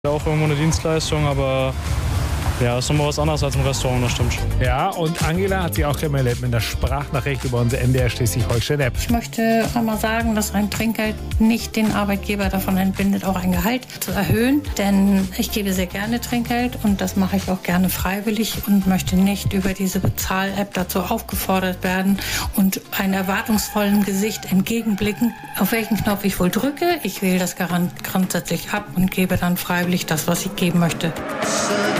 Auch irgendwo eine Dienstleistung, aber ja, ist nochmal was anderes als im Restaurant, das stimmt schon. Ja, und Angela hat sich auch gemeldet mit einer Sprachnachricht über unsere NDR Schleswig-Holstein-App. Ich möchte einmal sagen, dass ein Trinkgeld nicht den Arbeitgeber davon entbindet, auch ein Gehalt zu erhöhen. Denn ich gebe sehr gerne Trinkgeld und das mache ich auch gerne freiwillig und möchte nicht über diese Bezahl-App dazu aufgefordert werden und einem erwartungsvollen Gesicht entgegenblicken, auf welchen Knopf ich wohl drücke. Ich wähle das grundsätzlich ab und gebe dann freiwillig das, was ich geben möchte.